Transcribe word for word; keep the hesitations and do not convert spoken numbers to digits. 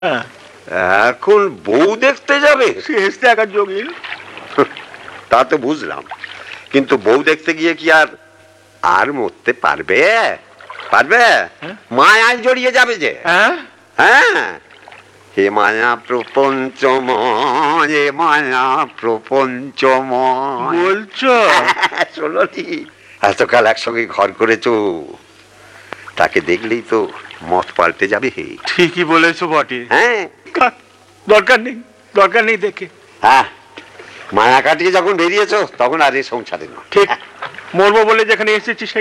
এখন বউ দেখতে যাবে? শেষ দেখার যোগিন। তা তো বুঝলাম, কিন্তু বউ দেখতে গিয়ে কি আর আর মরতে পারবে? পারবে? মায়ায় জড়িয়ে যাবে যে। হ্যাঁ হ্যাঁ, হে মায়া প্রপঞ্চময়, হে মায়া প্রপঞ্চময়। বলছো? শোনো নি, এতকাল একসঙ্গে ঘর করেছো, তাকে দেখলেই তো মত পাল্টে যাবে। ঠিকই বলেছো বটে। হ্যাঁ, দরকার নেই, দরকার নেই দেখে। হ্যাঁ, মায়া কাটিয়ে যখন বেরিয়েছো তখন আর এই সংসারে না। ঠিক, মরবো বলে যেখানে এসেছি